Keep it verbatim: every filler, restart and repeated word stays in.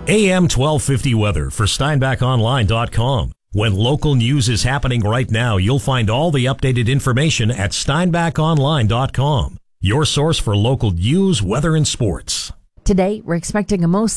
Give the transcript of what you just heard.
A M twelve fifty weather for Steinbach Online dot com. When local news is happening right now, you'll find all the updated information at Steinbach Online dot com. Your source for local news, weather, and sports. Today, we're expecting a most